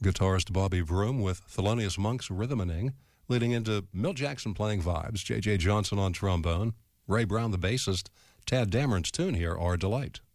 Guitarist Bobby Vroom with Thelonious Monk's Rhythmaning, leading into Milt Jackson playing vibes, J.J. Johnson on trombone, Ray Brown the bassist, Tad Dameron's tune here, Our Delight.